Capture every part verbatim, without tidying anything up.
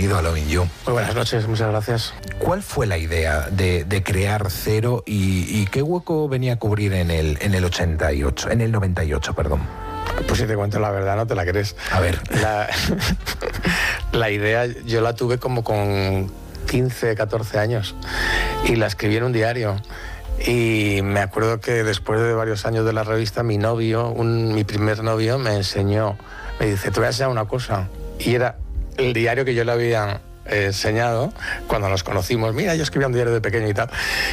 bienvenido a Loving You. Muy buenas noches, muchas gracias. ¿Cuál fue la idea de, de crear Cero y, y qué hueco venía a cubrir en el, en el ochenta y ocho, en el noventa y ocho, perdón? Pues si te cuento la verdad, no te la crees. A ver. La, la idea yo la tuve como con quince, catorce años y la escribí en un diario. Y me acuerdo que después de varios años de la revista, mi novio, un, mi primer novio, me enseñó, me dice, te voy a enseñar una cosa. Y era el diario que yo le había eh, enseñado cuando nos conocimos. Mira, yo escribía un diario de pequeño y tal.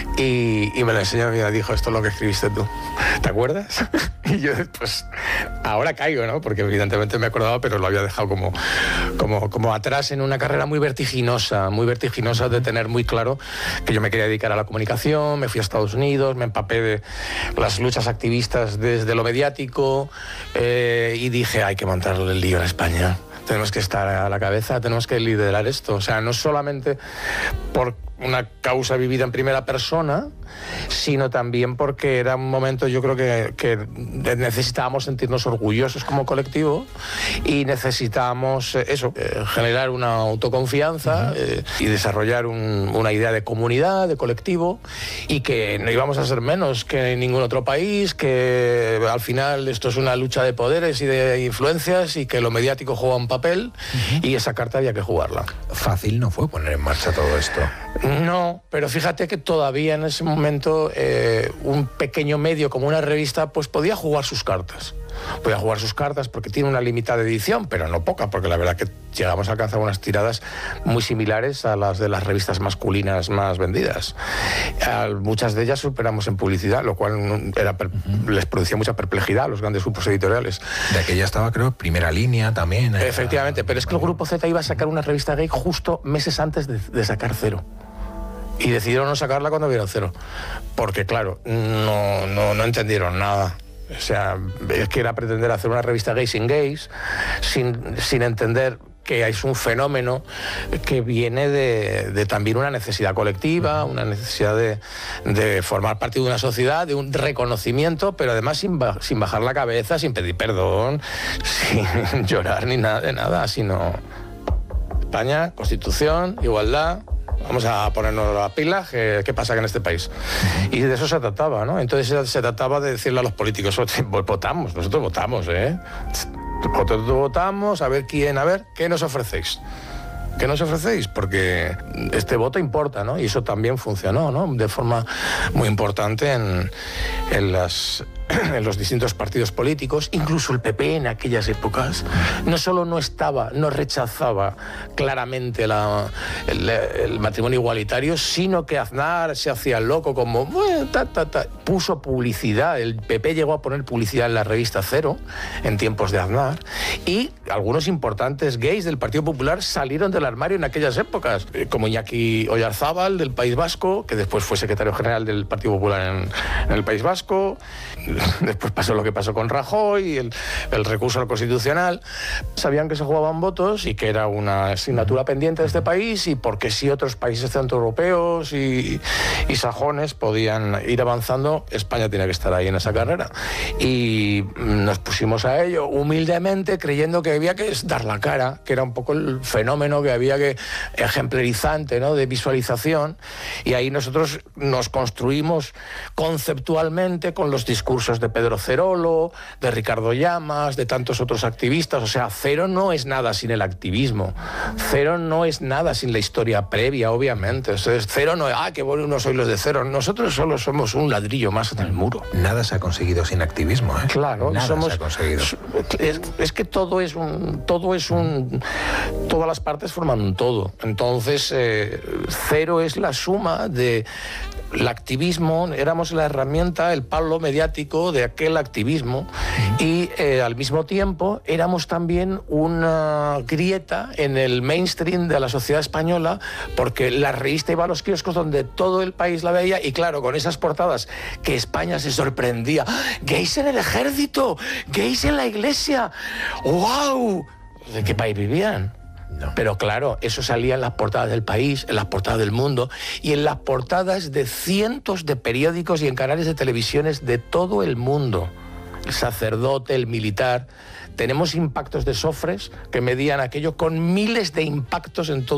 Y, y me lo enseñó y me dijo, esto es lo que escribiste tú. ¿Te acuerdas? Y yo, pues, ahora caigo, ¿no? Porque evidentemente me acordaba, pero lo había dejado como, como, como atrás en una carrera muy vertiginosa, muy vertiginosa de tener muy claro que yo me quería dedicar a la comunicación, me fui a Estados Unidos, me empapé de las luchas activistas desde lo mediático eh, y dije, hay que montarle el lío en España. Tenemos que estar a la cabeza, tenemos que liderar esto. O sea, no solamente por una causa vivida en primera persona, sino también porque era un momento, yo creo que, que necesitábamos sentirnos orgullosos como colectivo y necesitábamos eh, eso, eh, generar una autoconfianza eh, y desarrollar un, una idea de comunidad, de colectivo, y que no íbamos a ser menos que ningún otro país, que al final esto es una lucha de poderes y de influencias y que lo mediático juega un papel uh-huh. y esa carta había que jugarla. Fácil no fue poner en marcha todo esto. No, pero fíjate que todavía en ese momento eh, un pequeño medio como una revista pues podía jugar sus cartas. Podía jugar sus cartas porque tiene una limitada edición, pero no poca, porque la verdad que llegamos a alcanzar unas tiradas muy similares a las de las revistas masculinas más vendidas. A muchas de ellas superamos en publicidad, lo cual era, uh-huh. les producía mucha perplejidad a los grandes grupos editoriales. De aquella estaba, creo, Primera Línea también. Era... Efectivamente, pero es que el Grupo Z iba a sacar una revista gay justo meses antes de, de sacar Cero. Y decidieron no sacarla cuando vieron Cero. Porque, claro, no, no, no entendieron nada. O sea, es que era pretender hacer una revista gay sin gays, sin, sin entender que es un fenómeno que viene de, de también una necesidad colectiva, una necesidad de, de formar parte de una sociedad, de un reconocimiento, pero además sin, sin bajar la cabeza, sin pedir perdón, sin llorar ni nada de nada, sino España, Constitución, igualdad. Vamos a ponernos las pilas, ¿qué, qué pasa en este país? Y de eso se trataba, ¿no? Entonces se trataba de decirle a los políticos, votamos, nosotros votamos, ¿eh? Nosotros votamos, a ver quién, a ver, ¿qué nos ofrecéis? ¿Qué nos ofrecéis? Porque este voto importa, ¿no? Y eso también funcionó, ¿no? De forma muy importante en, en las... en los distintos partidos políticos, incluso el P P en aquellas épocas, no solo no estaba, no rechazaba claramente la, el, el matrimonio igualitario, sino que Aznar se hacía loco como, bueno, ta, ta, ta. Puso publicidad, el P P llegó a poner publicidad en la revista Cero, en tiempos de Aznar, y algunos importantes gays del Partido Popular salieron del armario en aquellas épocas, como Iñaki Oyarzábal del País Vasco, que después fue secretario general del Partido Popular en, en el País Vasco. Después pasó lo que pasó con Rajoy, el, el recurso al Constitucional. Sabían que se jugaban votos y que era una asignatura pendiente de este país, y porque si otros países centroeuropeos y, y sajones podían ir avanzando, España tenía que estar ahí en esa carrera. Y nos pusimos a ello humildemente, creyendo que había que dar la cara, que era un poco el fenómeno que había que ejemplarizante, ¿no?, de visualización. Y ahí nosotros nos construimos conceptualmente con los discursos de Pedro Cerolo, de Ricardo Llamas, de tantos otros activistas. O sea, Cero no es nada sin el activismo. Cero no es nada sin la historia previa, obviamente. Entonces, Cero no es, ah, qué bueno, no soy los de Cero. Nosotros solo somos un ladrillo más en el muro. Nada se ha conseguido sin activismo, ¿eh? Claro, nada somos, se ha conseguido. Es, es que todo es un, todo es un, todas las partes forman un todo. Entonces, eh, Cero es la suma de el activismo, éramos la herramienta, el palo mediático de aquel activismo, y eh, al mismo tiempo éramos también una grieta en el mainstream de la sociedad española, porque la revista iba a los kioscos donde todo el país la veía, y claro, con esas portadas que España se sorprendía, gays en el ejército, gays en la iglesia, ¡wow! ¿De qué país vivían? No. Pero claro, eso salía en las portadas del país, en las portadas del mundo y en las portadas de cientos de periódicos y en canales de televisiones de todo el mundo. El sacerdote, el militar. Tenemos impactos de Sofres que medían aquello con miles de impactos en todo